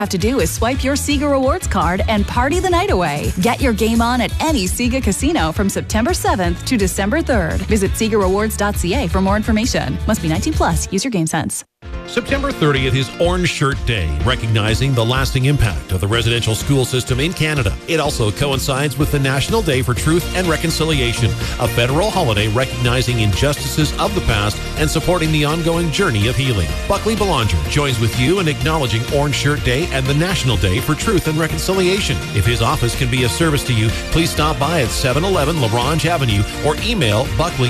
Have to do is swipe your Sega Rewards card and party the night away. Get your game on at any Sega casino from September 7th to December 3rd. Visit SegaRewards.ca for more information. Must be 19 plus. Use your game sense. September 30th is Orange Shirt Day, recognizing the lasting impact of the residential school system in Canada. It also coincides with the National Day for Truth and Reconciliation, a federal holiday recognizing injustices of the past and supporting the ongoing journey of healing. Buckley Belanger joins with you in acknowledging Orange Shirt Day and the National Day for Truth and Reconciliation. If his office can be of service to you, please stop by at 711 LaGrange Avenue or email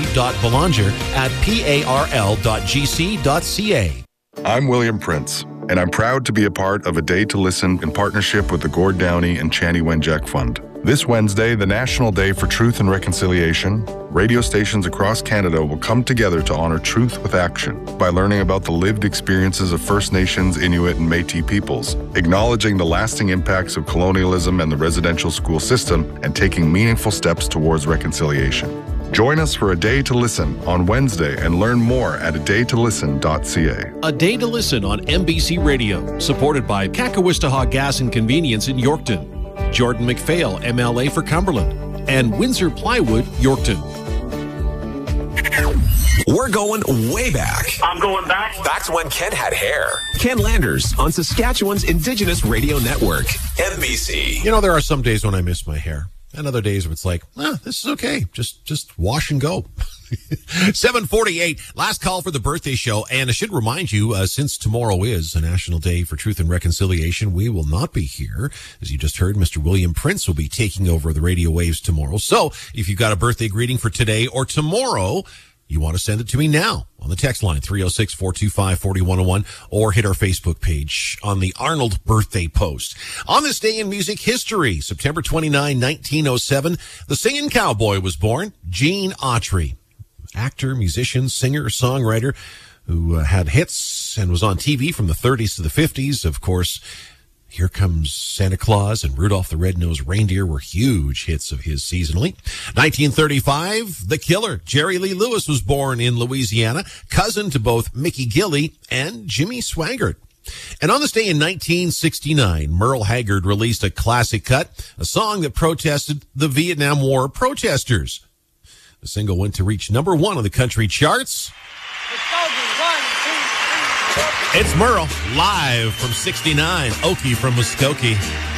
buckley.belanger@parl.gc.ca. I'm William Prince, and I'm proud to be a part of A Day to Listen in partnership with the Gord Downey and Chanie Wenjack Fund. This Wednesday, the National Day for Truth and Reconciliation, radio stations across Canada will come together to honor truth with action by learning about the lived experiences of First Nations, Inuit, and Métis peoples, acknowledging the lasting impacts of colonialism and the residential school system, and taking meaningful steps towards reconciliation. Join us for A Day to Listen on Wednesday and learn more at adaytolisten.ca. A Day to Listen on MBC Radio, supported by Kakawistaha Gas and Convenience in Yorkton, Jordan McPhail, MLA for Cumberland, and Windsor Plywood, Yorkton. We're going way back. I'm going back. Back to when Ken had hair. Ken Landers on Saskatchewan's Indigenous Radio Network, MBC. You know, there are some days when I miss my hair. And other days where it's like, this is okay. Just wash and go. 7:48, last call for the birthday show. And I should remind you, since tomorrow is a National Day for Truth and Reconciliation, we will not be here. As you just heard, Mr. William Prince will be taking over the radio waves tomorrow. So if you've got a birthday greeting for today or tomorrow, you want to send it to me now on the text line 306-425-4101 or hit our Facebook page on the Arnold birthday post. On this day in music history, September 29, 1907, the singing cowboy was born, Gene Autry. Actor, musician, singer, songwriter who had hits and was on TV from the 30s to the 50s. Of course, Here Comes Santa Claus and Rudolph the Red-Nosed Reindeer were huge hits of his seasonally. 1935, The Killer, Jerry Lee Lewis, was born in Louisiana, cousin to both Mickey Gilley and Jimmy Swaggart. And on this day in 1969, Merle Haggard released a classic cut, a song that protested the Vietnam War protesters. The single went to reach number 1 on the country charts. It's Merle, live from 69, Okie from Muskogee.